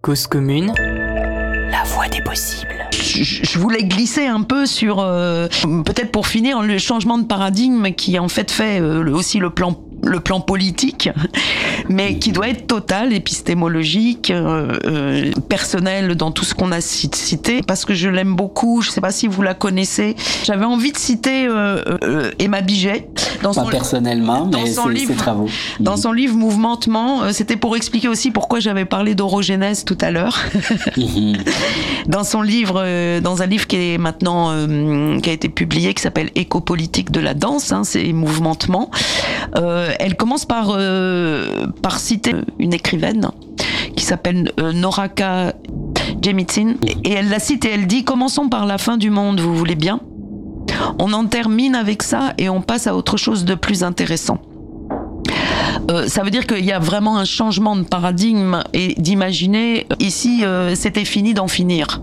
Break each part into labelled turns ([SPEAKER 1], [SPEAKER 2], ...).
[SPEAKER 1] Cause commune, la voie des possibles.
[SPEAKER 2] Je voulais glisser un peu sur, peut-être pour finir, le changement de paradigme qui en fait aussi le plan politique, mais qui doit être total, épistémologique, personnel dans tout ce qu'on a cité, parce que je l'aime beaucoup. Je ne sais pas si vous la connaissez. J'avais envie de citer Emma Biget.
[SPEAKER 3] Pas personnellement, mais ses travaux.
[SPEAKER 2] Dans son livre Mouvementement, c'était pour expliquer aussi pourquoi j'avais parlé d'orogénèse tout à l'heure. Dans son livre, dans un livre qui est maintenant qui a été publié, qui s'appelle Écopolitique de la danse, c'est Mouvementement. Elle commence par citer une écrivaine qui s'appelle Noraka Jemisin, et elle la cite et elle dit: commençons par la fin du monde, vous voulez bien? On en termine avec ça et on passe à autre chose de plus intéressant. Ça veut dire qu'il y a vraiment un changement de paradigme et d'imaginer, ici, c'était fini d'en finir.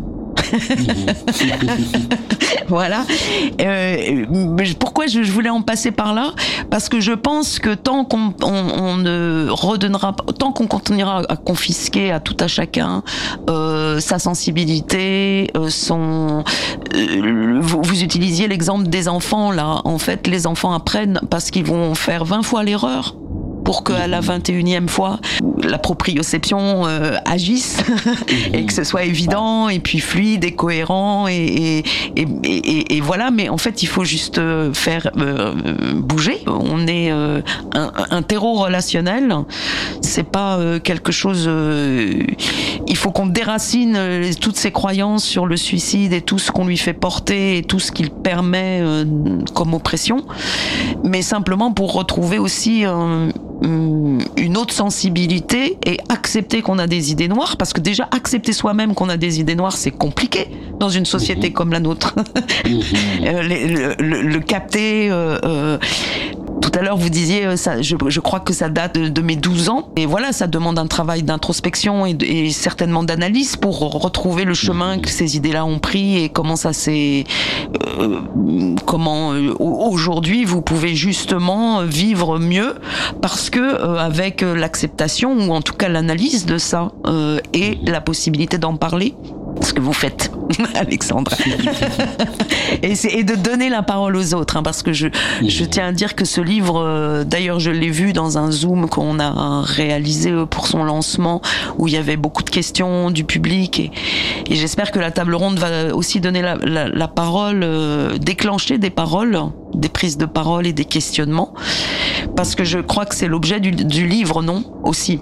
[SPEAKER 2] Voilà. Pourquoi je voulais en passer par là? Parce que je pense que tant qu'on ne redonnera, tant qu'on continuera à confisquer à tout à chacun sa sensibilité, vous utilisiez l'exemple des enfants là. En fait, les enfants apprennent parce qu'ils vont faire 20 fois l'erreur pour qu'à la 21e fois, la proprioception agisse et que ce soit évident et puis fluide et cohérent et voilà. Mais en fait, il faut juste faire bouger. On est un terreau relationnel. C'est pas quelque chose. Il faut qu'on déracine toutes ces croyances sur le suicide et tout ce qu'on lui fait porter et tout ce qu'il permet comme oppression. Mais simplement pour retrouver aussi une autre sensibilité et accepter qu'on a des idées noires, parce que déjà accepter soi-même qu'on a des idées noires, c'est compliqué dans une société comme la nôtre. Le capter. Tout à l'heure, vous disiez, ça, je crois que ça date de mes 12 ans. Et voilà, ça demande un travail d'introspection et certainement d'analyse pour retrouver le chemin que ces idées-là ont pris et comment ça s'est... comment aujourd'hui vous pouvez justement vivre mieux parce que avec l'acceptation ou en tout cas l'analyse de ça et la possibilité d'en parler, ce que vous faites, Alexandre, et de donner la parole aux autres, parce que je tiens à dire que ce livre, d'ailleurs je l'ai vu dans un Zoom qu'on a réalisé pour son lancement, où il y avait beaucoup de questions du public, et j'espère que la table ronde va aussi donner la parole, déclencher des paroles, des prises de parole et des questionnements, parce que je crois que c'est l'objet du livre, non, aussi.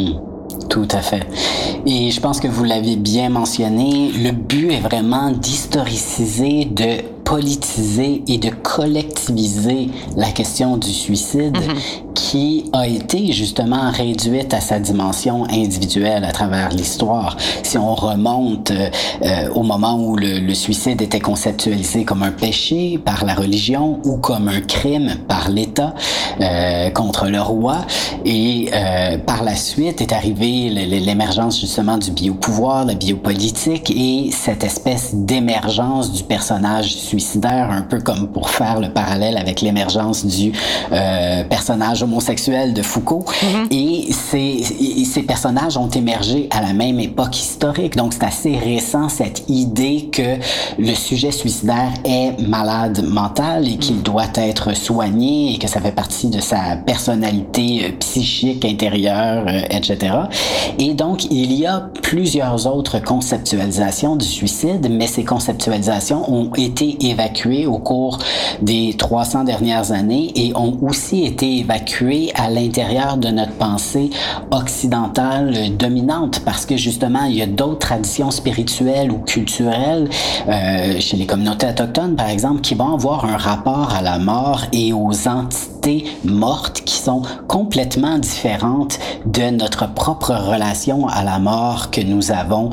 [SPEAKER 3] Tout à fait. Et je pense que vous l'avez bien mentionné, le but est vraiment d'historiciser, de politiser et de collectiviser la question du suicide qui a été justement réduite à sa dimension individuelle à travers l'histoire. Si on remonte au moment où le suicide était conceptualisé comme un péché par la religion ou comme un crime par l'État contre le roi, et par la suite est arrivée l'émergence justement du biopouvoir, la biopolitique et cette espèce d'émergence du personnage suicidaire, un peu comme pour faire le parallèle avec l'émergence du personnage homosexuel de Foucault. Et ces personnages ont émergé à la même époque historique. Donc, c'est assez récent, cette idée que le sujet suicidaire est malade mental et qu'il doit être soigné et que ça fait partie de sa personnalité psychique intérieure, etc. Et donc, il y a plusieurs autres conceptualisations du suicide, mais ces conceptualisations ont été évacuées au cours des 300 dernières années et ont aussi été évacuées à l'intérieur de notre pensée occidentale dominante, parce que justement, il y a d'autres traditions spirituelles ou culturelles chez les communautés autochtones, par exemple, qui vont avoir un rapport à la mort et aux entités mortes qui sont complètement différentes de notre propre relation à la mort que nous avons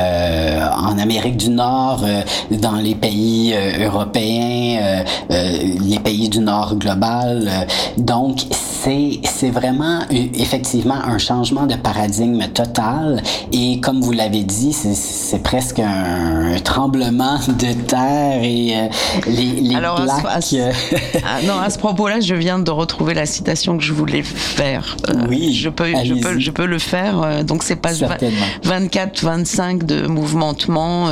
[SPEAKER 3] en Amérique du Nord, dans les pays européens, les pays du Nord global. Donc, c'est vraiment effectivement un changement de paradigme total, et comme vous l'avez dit, c'est presque un tremblement de terre, et les
[SPEAKER 2] Alors,
[SPEAKER 3] plaques...
[SPEAKER 2] non, à ce propos-là, je viens de retrouver la citation que je voulais faire.
[SPEAKER 3] Oui,
[SPEAKER 2] je peux le faire. Donc c'est page 24-25 de Mouvementement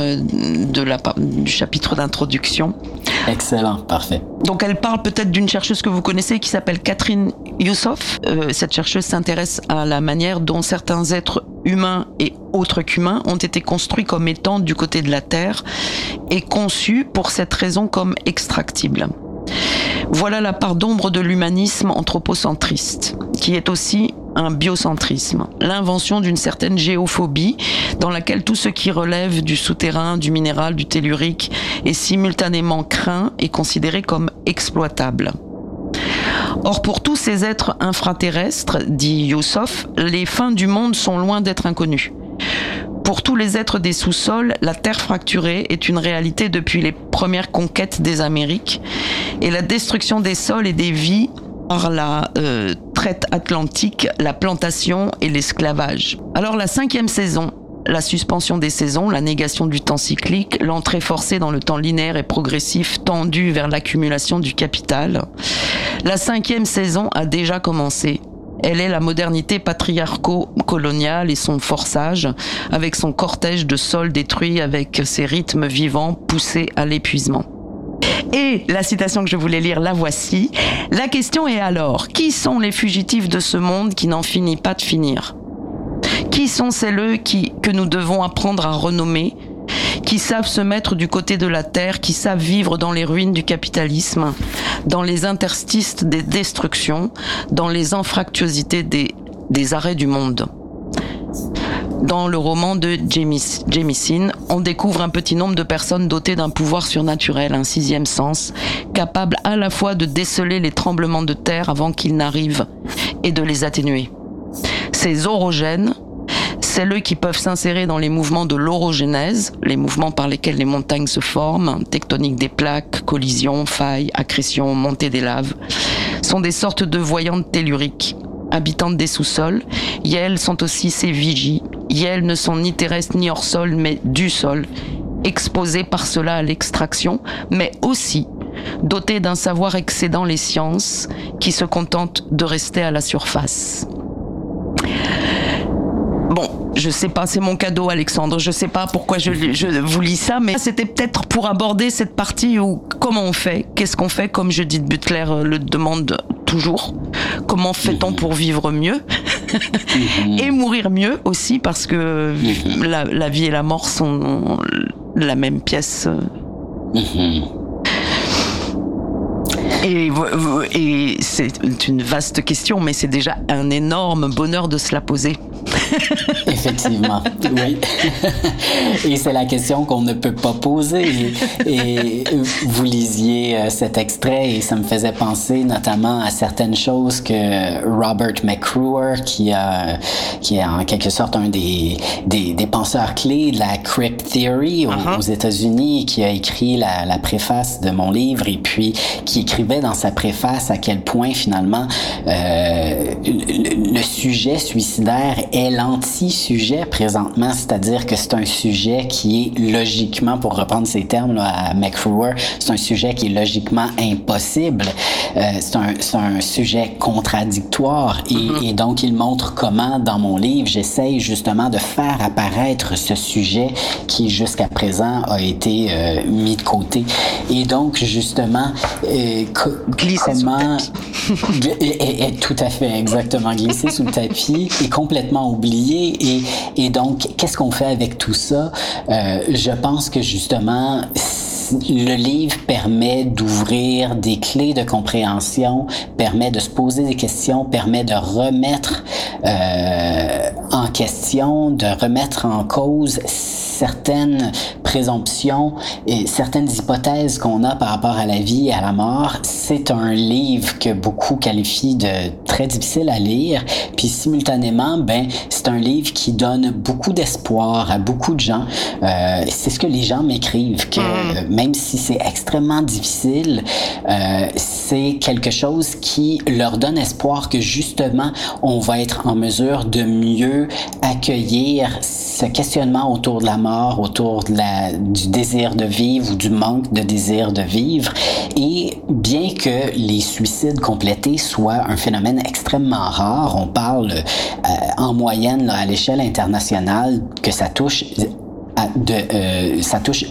[SPEAKER 2] du chapitre d'introduction.
[SPEAKER 3] Excellent, parfait.
[SPEAKER 2] Donc elle parle peut-être d'une chercheuse que vous connaissez qui s'appelle Catherine Youssof. Cette chercheuse s'intéresse à la manière dont certains êtres humains et autres qu'humains ont été construits comme étant du côté de la Terre et conçus pour cette raison comme extractibles. Voilà la part d'ombre de l'humanisme anthropocentriste, qui est aussi un biocentrisme, l'invention d'une certaine géophobie dans laquelle tout ce qui relève du souterrain, du minéral, du tellurique est simultanément craint et considéré comme exploitable. Or, pour tous ces êtres infraterrestres, dit Youssof, les fins du monde sont loin d'être inconnues. Pour tous les êtres des sous-sols, la terre fracturée est une réalité depuis les premières conquêtes des Amériques et la destruction des sols et des vies par la traite atlantique, la plantation et l'esclavage. Alors la 5e saison, la suspension des saisons, la négation du temps cyclique, l'entrée forcée dans le temps linéaire et progressif tendu vers l'accumulation du capital. La 5e saison a déjà commencé. Elle est la modernité patriarco-coloniale et son forçage, avec son cortège de sols détruits, avec ses rythmes vivants poussés à l'épuisement. Et la citation que je voulais lire, la voici. La question est alors, qui sont les fugitifs de ce monde qui n'en finit pas de finir ? Qui sont celles que nous devons apprendre à renommer, qui savent se mettre du côté de la terre, qui savent vivre dans les ruines du capitalisme, dans les interstices des destructions, dans les anfractuosités des arrêts du monde. Dans le roman de Jamieson, on découvre un petit nombre de personnes dotées d'un pouvoir surnaturel, un 6e sens, capable à la fois de déceler les tremblements de terre avant qu'ils n'arrivent et de les atténuer. Ces orogènes, celles qui peuvent s'insérer dans les mouvements de l'orogénèse, les mouvements par lesquels les montagnes se forment, tectonique des plaques, collisions, failles, accrétions, montée des laves, sont des sortes de voyantes telluriques, habitantes des sous-sols, et elles sont aussi ces vigies, et elles ne sont ni terrestres ni hors sol, mais du sol, exposées par cela à l'extraction, mais aussi dotées d'un savoir excédant les sciences, qui se contentent de rester à la surface. Bon, je sais pas, c'est mon cadeau, Alexandre. Je sais pas pourquoi je vous lis ça, mais c'était peut-être pour aborder cette partie où comment on fait, qu'est-ce qu'on fait, comme Judith Butler le demande toujours. Comment fait-on pour vivre mieux et mourir mieux aussi, parce que la vie et la mort sont la même pièce. Et c'est une vaste question, mais c'est déjà un énorme bonheur de se la poser.
[SPEAKER 3] Effectivement, oui. Et c'est la question qu'on ne peut pas poser. Et vous lisiez cet extrait et ça me faisait penser notamment à certaines choses que Robert McCruer, qui est en quelque sorte un des penseurs clés de la Crypt Theory aux États-Unis, qui a écrit la préface de mon livre, et puis qui écrivait dans sa préface à quel point finalement le sujet suicidaire est l'anti-sujet présentement, c'est-à-dire que c'est un sujet qui est logiquement, pour reprendre ces termes là, à McCruer, c'est un sujet qui est logiquement impossible, c'est un sujet contradictoire, et donc il montre comment dans mon livre j'essaye justement de faire apparaître ce sujet qui jusqu'à présent a été mis de côté, et donc justement comment tout à fait, exactement, glisser sous le tapis et complètement oublié, et donc qu'est-ce qu'on fait avec tout ça? Je pense que justement le livre permet d'ouvrir des clés de compréhension, permet de se poser des questions, permet de remettre en question, de remettre en cause certaines présomptions et certaines hypothèses qu'on a par rapport à la vie et à la mort. C'est un livre que beaucoup qualifient de très difficile à lire, puis simultanément, c'est un livre qui donne beaucoup d'espoir à beaucoup de gens. C'est ce que les gens m'écrivent, que même si c'est extrêmement difficile, c'est quelque chose qui leur donne espoir que justement, on va être en mesure de mieux accueillir ce questionnement autour de la mort, autour de du désir de vivre ou du manque de désir de vivre. Et bien que les suicides complétés soient un phénomène extrêmement rare, on parle en moyenne là, à l'échelle internationale que ça touche ça touche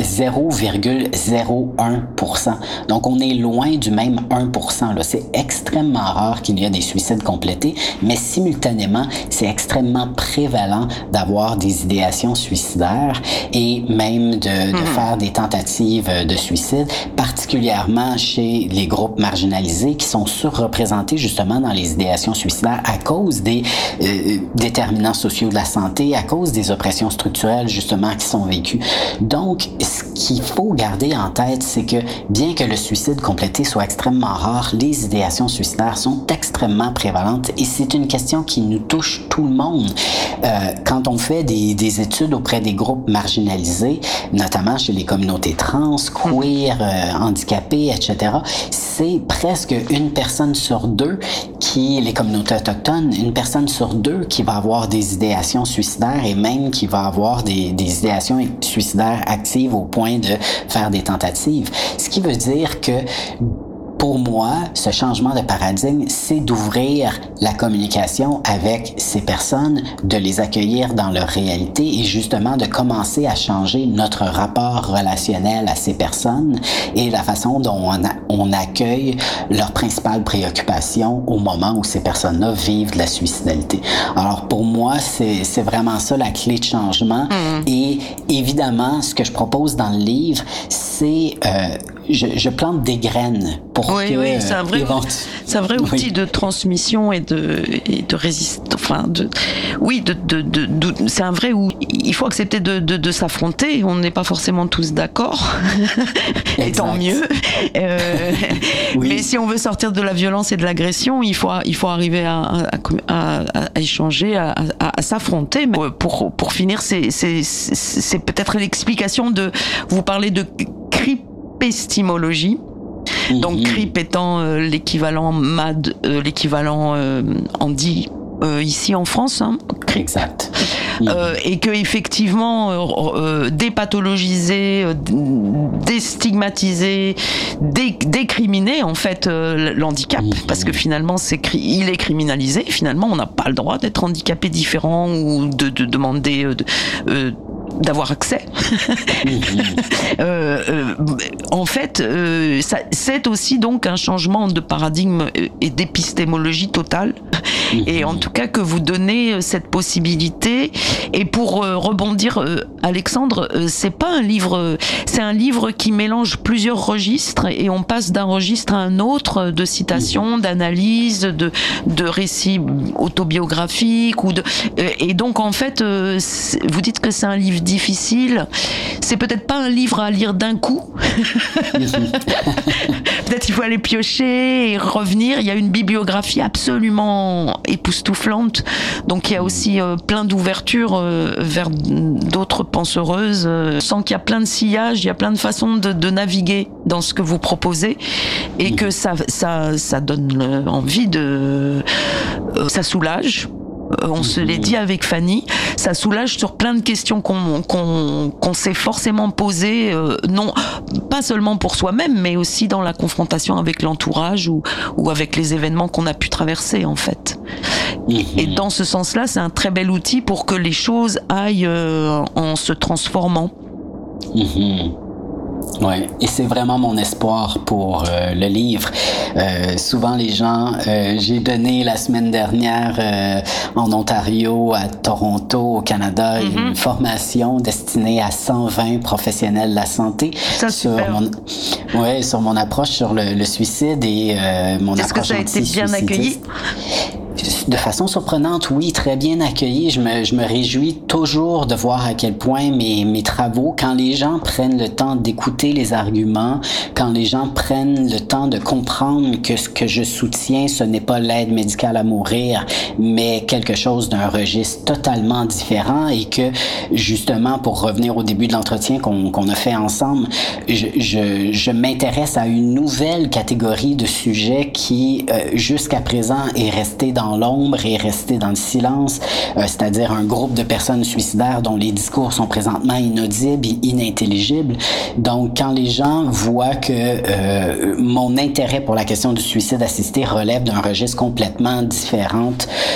[SPEAKER 3] 0,01%. Donc, on est loin du même 1%. Là. C'est extrêmement rare qu'il y ait des suicides complétés, mais simultanément, c'est extrêmement prévalent d'avoir des idéations suicidaires et même de faire des tentatives de suicide, particulièrement chez les groupes marginalisés qui sont surreprésentés justement dans les idéations suicidaires à cause des déterminants sociaux de la santé, à cause des oppressions structurelles justement qui sont vécues. Donc, ce qu'il faut garder en tête, c'est que bien que le suicide complété soit extrêmement rare, les idéations suicidaires sont extrêmement prévalentes et c'est une question qui nous touche tout le monde. Quand on fait des études auprès des groupes marginalisés, notamment chez les communautés trans, queer, handicapées, etc., c'est presque une personne sur deux les communautés autochtones, une personne sur deux qui va avoir des idéations suicidaires et même qui va avoir des idéations suicidaires actives au point de faire des tentatives. Ce qui veut dire que pour moi, ce changement de paradigme, c'est d'ouvrir la communication avec ces personnes, de les accueillir dans leur réalité et justement de commencer à changer notre rapport relationnel à ces personnes et la façon dont on accueille leurs principales préoccupations au moment où ces personnes-là vivent de la suicidalité. Alors pour moi, c'est vraiment ça la clé de changement. Et évidemment, ce que je propose dans le livre, c'est je plante des graines pour que...
[SPEAKER 2] Oui, c'est un vrai outil de transmission et de résistance. Enfin, c'est un vrai outil. Il faut accepter de s'affronter. On n'est pas forcément tous d'accord. Et tant mieux. Mais si on veut sortir de la violence et de l'agression, il faut arriver à échanger, à s'affronter. Mais pour finir, c'est peut-être l'explication de... Vous parlez de crypestimologie. Donc CRIP étant l'équivalent MAD, l'équivalent handi ici en France. Hein, CRIP.
[SPEAKER 3] Exact.
[SPEAKER 2] Et que effectivement dépathologiser, déstigmatiser, décriminer en fait l'handicap, parce que finalement il est criminalisé. Finalement, on n'a pas le droit d'être handicapé différent ou de demander d'avoir accès. En fait, c'est aussi donc un changement de paradigme et d'épistémologie totale. Et en tout cas que vous donnez cette possibilité. Et pour rebondir, Alexandre, c'est pas un livre, c'est un livre qui mélange plusieurs registres et on passe d'un registre à un autre de citations, d'analyses, de récits autobiographiques et donc en fait, vous dites que c'est un livre difficile. C'est peut-être pas un livre à lire d'un coup. Peut-être il faut aller piocher et revenir. Il y a une bibliographie absolument époustouflante. Donc il y a aussi plein d'ouvertures vers d'autres penseuses. Sans qu'il y a plein de sillages, il y a plein de façons de naviguer dans ce que vous proposez et que ça donne envie ça soulage. On se l'est dit avec Fanny, ça soulage sur plein de questions qu'on s'est forcément posées, non pas seulement pour soi-même, mais aussi dans la confrontation avec l'entourage ou avec les événements qu'on a pu traverser en fait. Et dans ce sens-là, c'est un très bel outil pour que les choses aillent en se transformant.
[SPEAKER 3] Ouais, et c'est vraiment mon espoir pour le livre. Souvent les gens, j'ai donné la semaine dernière en Ontario, à Toronto, au Canada, une formation destinée à 120 professionnels de la santé sur mon approche sur le suicide et mon approche anti-suicidiste. Est-ce que ça a été bien accueilli? De façon surprenante, oui, très bien accueilli. Je me réjouis toujours de voir à quel point mes travaux, quand les gens prennent le temps d'écouter les arguments, quand les gens prennent le temps de comprendre que ce que je soutiens, ce n'est pas l'aide médicale à mourir, mais quelque chose d'un registre totalement différent et que, justement, pour revenir au début de l'entretien qu'on a fait ensemble, je m'intéresse à une nouvelle catégorie de sujets qui, jusqu'à présent, est restée dans l'ombre l'ombre et rester dans le silence, c'est-à-dire un groupe de personnes suicidaires dont les discours sont présentement inaudibles et inintelligibles. Donc, quand les gens voient que mon intérêt pour la question du suicide assisté relève d'un registre complètement différent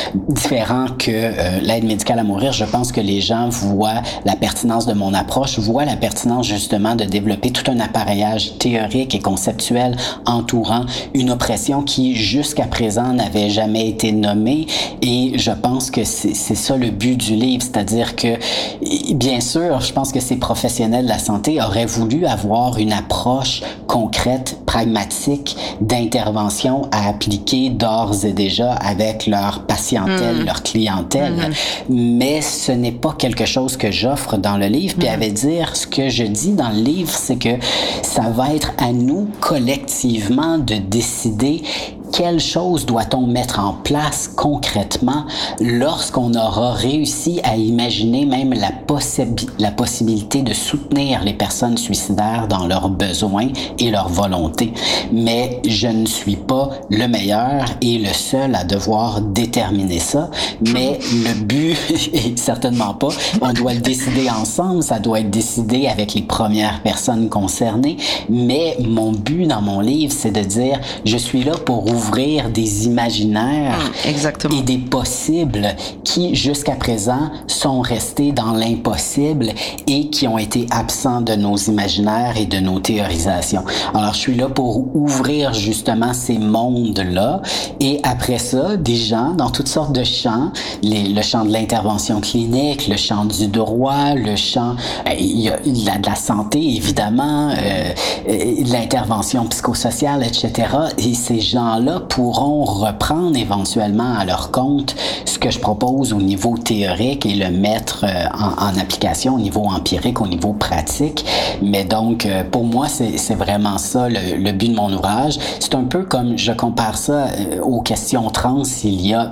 [SPEAKER 3] que l'aide médicale à mourir, je pense que les gens voient la pertinence de mon approche, voient la pertinence justement de développer tout un appareillage théorique et conceptuel entourant une oppression qui jusqu'à présent n'avait jamais été nommée. Et je pense que c'est ça le but du livre, c'est-à-dire que bien sûr, je pense que ces professionnels de la santé auraient voulu avoir une approche concrète, pragmatique d'intervention à appliquer d'ores et déjà avec leur patientèle, leur clientèle. Mais ce n'est pas quelque chose que j'offre dans le livre. Puis à vrai dire, ce que je dis dans le livre, c'est que ça va être à nous collectivement de décider quelle chose doit-on mettre en place concrètement lorsqu'on aura réussi à imaginer même la possibilité de soutenir les personnes suicidaires dans leurs besoins et leurs volontés. Mais je ne suis pas le meilleur et le seul à devoir déterminer ça. Mais le but est certainement pas. On doit le décider ensemble. Ça doit être décidé avec les premières personnes concernées. Mais mon but dans mon livre, c'est de dire, je suis là pour ouvrir des imaginaires et des possibles qui, jusqu'à présent, sont restés dans l'impossible et qui ont été absents de nos imaginaires et de nos théorisations. Alors, je suis là pour ouvrir justement ces mondes-là et après ça, des gens dans toutes sortes de champs, le champ de l'intervention clinique, le champ du droit, le champ il y a de la santé, évidemment, l'intervention psychosociale, etc. Et ces gens-là pourront reprendre éventuellement à leur compte ce que je propose au niveau théorique et le mettre en application au niveau empirique, au niveau pratique. Mais donc, pour moi, c'est vraiment ça le but de mon ouvrage. C'est un peu comme, je compare ça aux questions trans il y a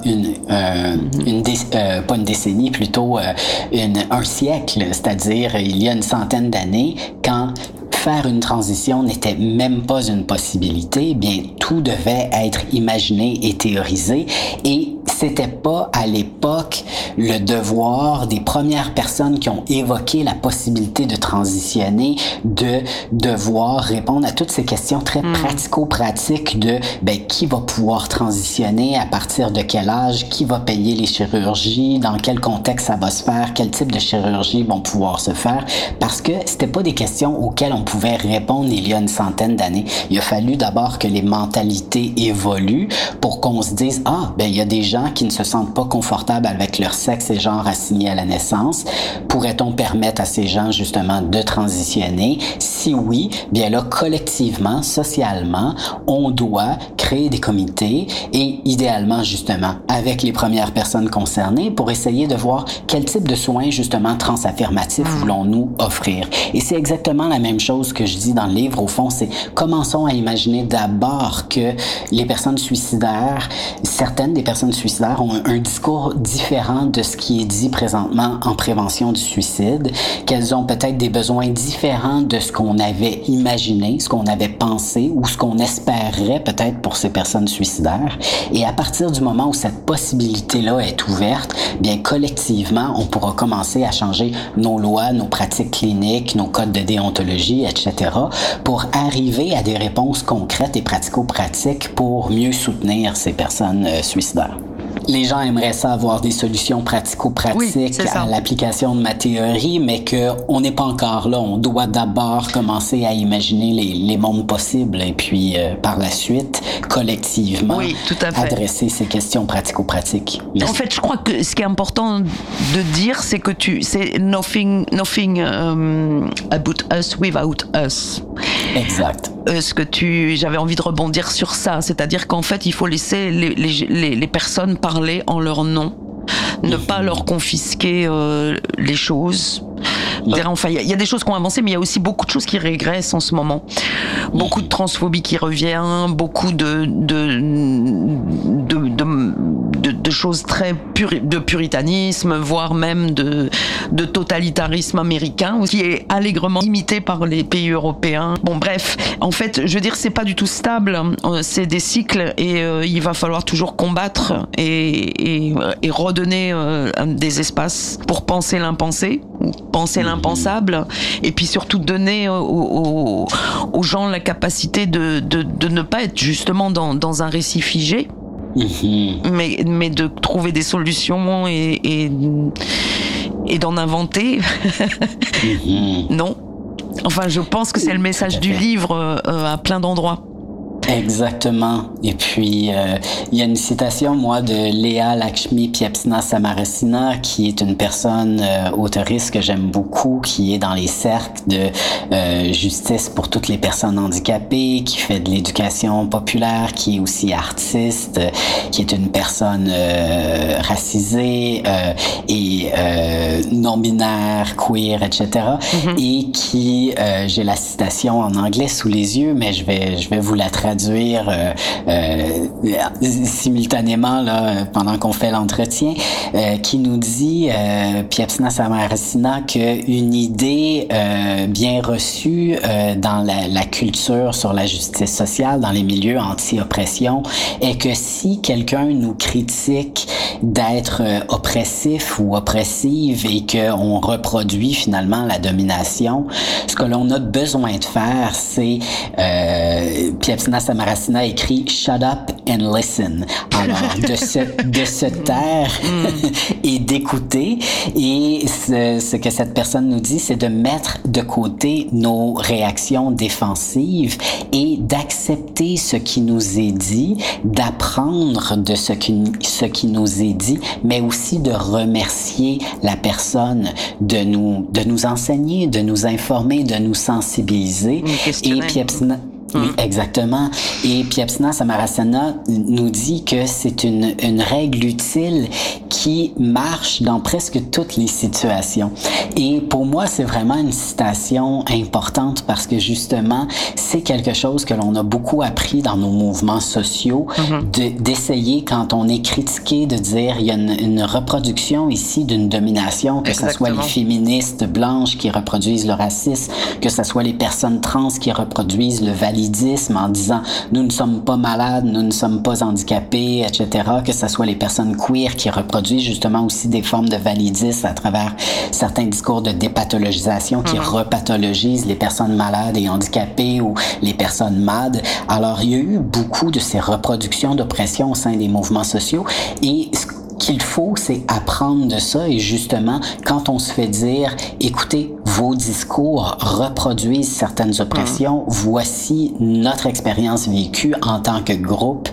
[SPEAKER 3] pas une décennie, plutôt un siècle, c'est-à-dire il y a une centaine d'années, quand faire une transition n'était même pas une possibilité, eh bien, tout devait être imaginé et théorisé et c'était pas à l'époque le devoir des premières personnes qui ont évoqué la possibilité de transitionner de devoir répondre à toutes ces questions très pratico-pratiques de qui va pouvoir transitionner, à partir de quel âge, qui va payer les chirurgies, dans quel contexte ça va se faire, quel type de chirurgie vont pouvoir se faire, parce que c'était pas des questions auxquelles on pouvait répondre il y a une centaine d'années. Il a fallu d'abord que les mentalités évoluent pour qu'on se dise, il y a des gens qui ne se sentent pas confortables avec leur sexe et genre assigné à la naissance. Pourrait-on permettre à ces gens justement de transitionner? Si oui, bien là, collectivement, socialement, on doit créer des comités et idéalement justement avec les premières personnes concernées pour essayer de voir quel type de soins justement transaffirmatifs voulons-nous offrir. Et c'est exactement la même chose que je dis dans le livre. Au fond, c'est commençons à imaginer d'abord que les personnes suicidaires, certaines des personnes suicidaires ont un discours différent de ce qui est dit présentement en prévention du suicide, qu'elles ont peut-être des besoins différents de ce qu'on avait imaginé, ce qu'on avait pensé ou ce qu'on espérait peut-être pour ces personnes suicidaires. Et à partir du moment où cette possibilité-là est ouverte, bien collectivement, on pourra commencer à changer nos lois, nos pratiques cliniques, nos codes de déontologie, etc., pour arriver à des réponses concrètes et pratico-pratiques pour mieux soutenir ces personnes suicidaires. Les gens aimeraient ça avoir des solutions pratico-pratiques à l'application de ma théorie, mais qu'on n'est pas encore là. On doit d'abord commencer à imaginer les mondes possibles et puis par la suite, collectivement, adresser ces questions pratico-pratiques.
[SPEAKER 2] En fait, je crois que ce qui est important de dire, c'est que c'est nothing about us without us.
[SPEAKER 3] Exact.
[SPEAKER 2] J'avais envie de rebondir sur ça, c'est-à-dire qu'en fait, il faut laisser les personnes parler en leur nom, ne pas leur confisquer les choses. Enfin, il y a des choses qui ont avancé, mais il y a aussi beaucoup de choses qui régressent en ce moment. Beaucoup de transphobie qui revient, beaucoup de choses très de puritanisme, voire même de totalitarisme américain, qui est allègrement imité par les pays européens. Bon, bref, en fait, je veux dire, c'est pas du tout stable, c'est des cycles, et il va falloir toujours combattre et redonner des espaces pour penser l'impensé, penser l'impensable, et puis surtout donner aux gens la capacité de ne pas être justement dans un récit figé, mais de trouver des solutions et d'en inventer. Non. Enfin, je pense que c'est le message du livre à plein d'endroits.
[SPEAKER 3] Exactement. Et puis, il y a une citation, moi, de Léa Lakshmi Piepzna Samarasina, qui est une personne auteuriste que j'aime beaucoup, qui est dans les cercles de justice pour toutes les personnes handicapées, qui fait de l'éducation populaire, qui est aussi artiste, qui est une personne racisée et non-binaire, queer, etc. Et qui, j'ai la citation en anglais sous les yeux, mais je vais vous la traduire simultanément là, pendant qu'on fait l'entretien, qui nous dit, Piepzna Samarasina, qu'une idée bien reçue dans la culture sur la justice sociale, dans les milieux anti-oppression, est que si quelqu'un nous critique d'être oppressif ou oppressive et qu'on reproduit finalement la domination, ce que l'on a besoin de faire, c'est Piepzna Samarasina écrit « Shut up and listen ». Alors, de se taire et d'écouter. Et ce que cette personne nous dit, c'est de mettre de côté nos réactions défensives et d'accepter ce qui nous est dit, d'apprendre de ce qui nous est dit, mais aussi de remercier la personne de nous enseigner, de nous informer, de nous sensibiliser. Et Piepzna... Oui, exactement. Et Piepzna Samarasina nous dit que c'est une règle utile qui marche dans presque toutes les situations. Et pour moi, c'est vraiment une citation importante parce que justement, c'est quelque chose que l'on a beaucoup appris dans nos mouvements sociaux, d'essayer, quand on est critiqué, de dire il y a une reproduction ici d'une domination, que ce soit les féministes blanches qui reproduisent le racisme, que ce soit les personnes trans qui reproduisent le validisme en disant nous ne sommes pas malades, nous ne sommes pas handicapés, etc. Que ce soit les personnes queer qui reproduisent justement aussi des formes de validisme à travers certains discours de dépathologisation qui repathologisent les personnes malades et handicapées ou les personnes MAD. Alors, il y a eu beaucoup de ces reproductions d'oppression au sein des mouvements sociaux et qu'il faut, c'est apprendre de ça. Et justement, quand on se fait dire, écoutez, vos discours reproduisent certaines oppressions, voici notre expérience vécue en tant que groupe.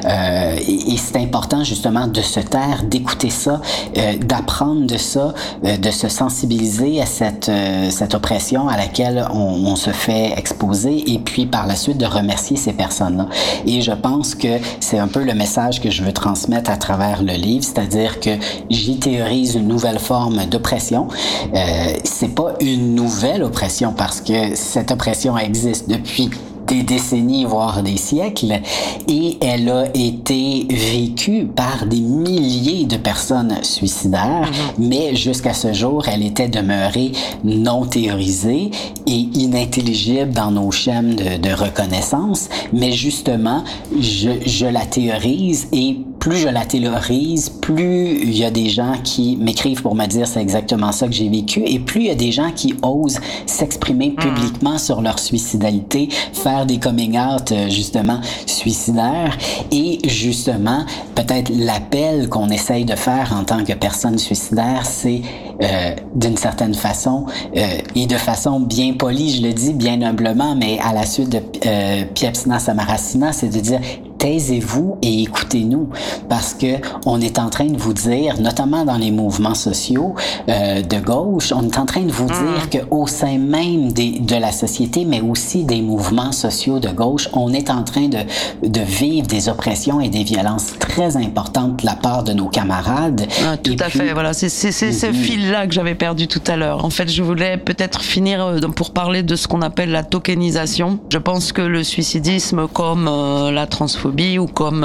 [SPEAKER 3] Et c'est important justement de se taire, d'écouter ça, d'apprendre de ça, de se sensibiliser à cette oppression à laquelle on se fait exposer et puis par la suite de remercier ces personnes-là. Et je pense que c'est un peu le message que je veux transmettre à travers le livre, c'est-à-dire que j'y théorise une nouvelle forme d'oppression. C'est pas une nouvelle oppression parce que cette oppression existe depuis des décennies, voire des siècles, et elle a été vécue par des milliers de personnes suicidaires, mais jusqu'à ce jour, elle était demeurée non théorisée et inintelligible dans nos schèmes de reconnaissance, mais justement, je la théorise et plus je la théorise, plus il y a des gens qui m'écrivent pour me dire c'est exactement ça que j'ai vécu, et plus il y a des gens qui osent s'exprimer publiquement sur leur suicidalité, faire des coming out justement suicidaires, et justement peut-être l'appel qu'on essaye de faire en tant que personne suicidaire, c'est d'une certaine façon et de façon bien polie, je le dis bien humblement, mais à la suite de Piepzna Samarasina, c'est de dire taisez-vous et écoutez-nous, parce que on est en train de vous dire, notamment dans les mouvements sociaux de gauche, on est en train de vous dire que au sein même de la société, mais aussi des mouvements sociaux de gauche, on est en train de vivre des oppressions et des violences très importantes de la part de nos camarades.
[SPEAKER 2] Tout à fait, voilà, c'est ce fil-là que j'avais perdu tout à l'heure. En fait, je voulais peut-être finir pour parler de ce qu'on appelle la tokenisation. Je pense que le suicidisme, comme la transphobie, transphobie ou comme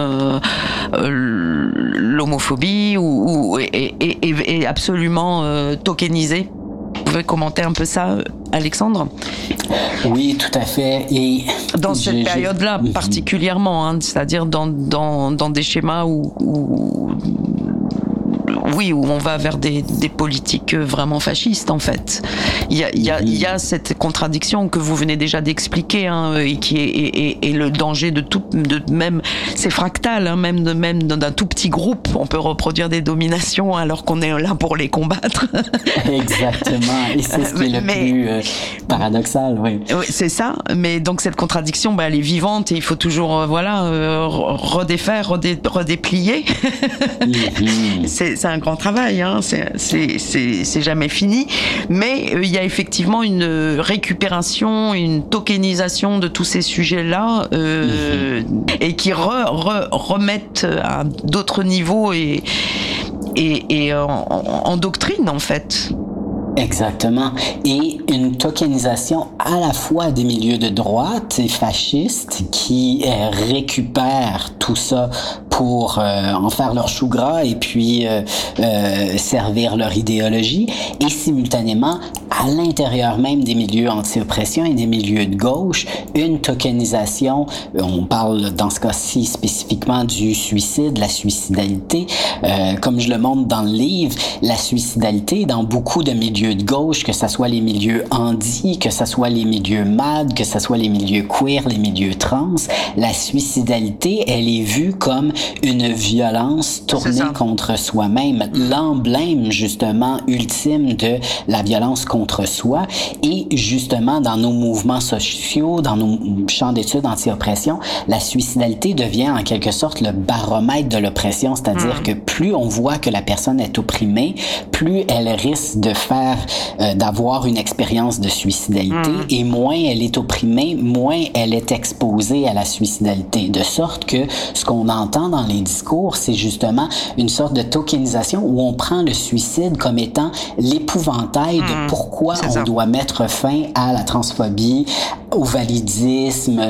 [SPEAKER 2] l'homophobie et absolument tokenisée. Vous pouvez commenter un peu ça, Alexandre?
[SPEAKER 3] Oui, tout à fait. Et
[SPEAKER 2] dans cette période-là, particulièrement, hein, c'est-à-dire dans des schémas où on va vers des politiques vraiment fascistes, en fait. Il y a cette contradiction que vous venez déjà d'expliquer, hein, et qui est le danger de même, c'est fractal, hein, même d'un tout petit groupe, on peut reproduire des dominations alors qu'on est là pour les combattre. Exactement.
[SPEAKER 3] Et c'est ce qui est le plus paradoxal, oui.
[SPEAKER 2] Oui, c'est ça. Mais donc cette contradiction, elle est vivante et il faut toujours, redéfaire, redéplier. C'est un grand travail, hein. C'est jamais fini, mais il y a effectivement une récupération, une tokenisation de tous ces sujets-là, et qui remettent à d'autres niveaux et en doctrine, en fait.
[SPEAKER 3] Exactement. Et une tokenisation à la fois des milieux de droite et fascistes qui récupèrent tout ça pour en faire leur chou gras et puis servir leur idéologie, et simultanément, à l'intérieur même des milieux anti-oppression et des milieux de gauche, une tokenisation, on parle dans ce cas-ci spécifiquement du suicide, la suicidalité. Comme je le montre dans le livre, la suicidalité dans beaucoup de milieux de gauche, que ce soit les milieux handi, que ce soit les milieux MAD, que ce soit les milieux queer, les milieux trans, la suicidalité, elle est vue comme une violence tournée contre soi-même, l'emblème justement ultime de la violence contre soi. Et justement dans nos mouvements sociaux, dans nos champs d'études anti-oppression, la suicidalité devient en quelque sorte le baromètre de l'oppression, c'est-à-dire que plus on voit que la personne est opprimée, plus elle risque de faire d'avoir une expérience de suicidalité, et moins elle est opprimée, moins elle est exposée à la suicidalité. De sorte que ce qu'on entend dans les discours, c'est justement une sorte de tokenisation où on prend le suicide comme étant l'épouvantail de pourquoi on doit mettre fin à la transphobie, au validisme,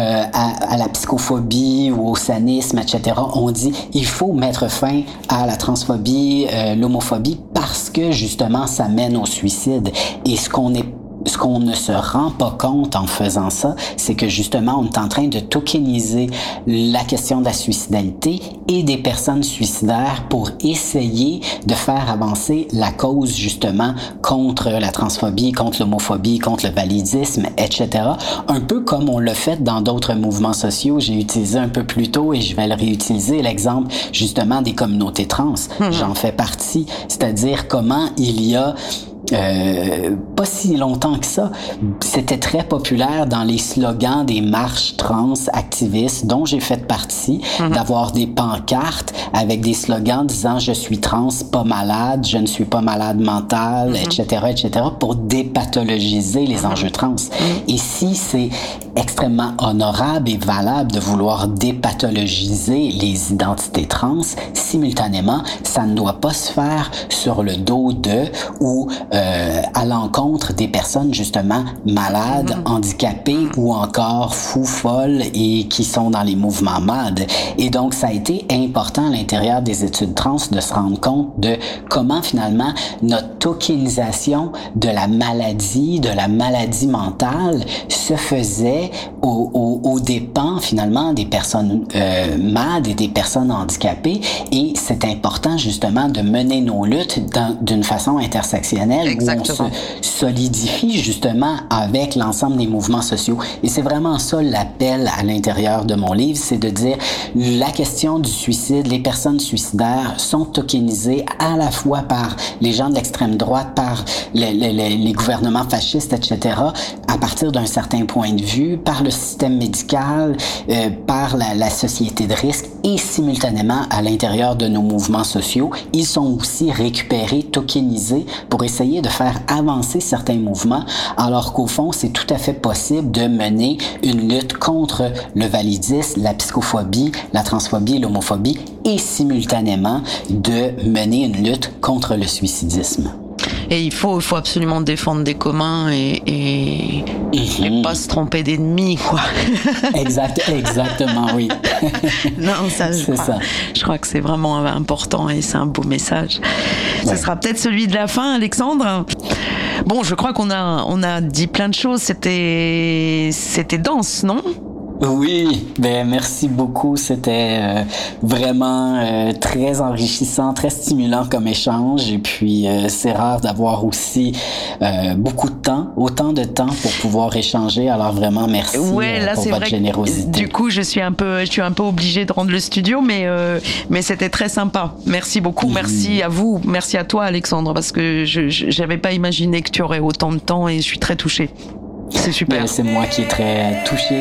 [SPEAKER 3] à la psychophobie ou au sanisme, etc. On dit il faut mettre fin à la transphobie, l'homophobie, parce que justement ça mène au suicide. Et ce qu'on ne se rend pas compte en faisant ça, c'est que justement, on est en train de tokeniser la question de la suicidalité et des personnes suicidaires pour essayer de faire avancer la cause justement contre la transphobie, contre l'homophobie, contre le validisme, etc. Un peu comme on l'a fait dans d'autres mouvements sociaux. J'ai utilisé un peu plus tôt et je vais le réutiliser, l'exemple justement des communautés trans. J'en fais partie. C'est-à-dire comment il y a pas si longtemps que ça, c'était très populaire dans les slogans des marches trans activistes dont j'ai fait partie, d'avoir des pancartes avec des slogans disant je suis trans, pas malade, je ne suis pas malade mentale, etc., pour dépathologiser les enjeux trans. Et si c'est extrêmement honorable et valable de vouloir dépathologiser les identités trans, simultanément, ça ne doit pas se faire sur le dos de ou à l'encontre des personnes justement malades, handicapées ou encore fous, folles et qui sont dans les mouvements MAD. Et donc, ça a été important à l'intérieur des études trans de se rendre compte de comment finalement notre tokenisation de la maladie mentale se faisait aux dépens finalement des personnes MAD et des personnes handicapées. Et c'est important justement de mener nos luttes d'une façon intersectionnelle. Exactement. Où on se solidifie justement avec l'ensemble des mouvements sociaux. Et c'est vraiment ça l'appel à l'intérieur de mon livre, c'est de dire la question du suicide, les personnes suicidaires sont tokenisées à la fois par les gens de l'extrême droite, par les gouvernements fascistes, etc., à partir d'un certain point de vue, par le système médical, par la société de risque, et simultanément à l'intérieur de nos mouvements sociaux, ils sont aussi récupérés, tokenisés pour essayer de faire avancer certains mouvements, alors qu'au fond, c'est tout à fait possible de mener une lutte contre le validisme, la psychophobie, la transphobie, l'homophobie, et simultanément de mener une lutte contre le suicidisme.
[SPEAKER 2] Et il faut absolument défendre des communs et pas se tromper d'ennemis, quoi.
[SPEAKER 3] Exactement, oui.
[SPEAKER 2] Non, je crois que c'est vraiment important et c'est un beau message. Ce sera peut-être celui de la fin, Alexandre. Bon, je crois qu'on a dit plein de choses. C'était dense, non ?
[SPEAKER 3] Oui, merci beaucoup. C'était vraiment très enrichissant, très stimulant comme échange. Et puis, c'est rare d'avoir aussi beaucoup de temps, autant de temps pour pouvoir échanger. Alors vraiment, merci pour votre générosité.
[SPEAKER 2] Du coup, je suis un peu obligée de rendre le studio, mais c'était très sympa. Merci beaucoup. Merci à vous. Merci à toi, Alexandre, parce que j'avais pas imaginé que tu aurais autant de temps et je suis très touchée. C'est super.
[SPEAKER 3] C'est moi qui est très touché.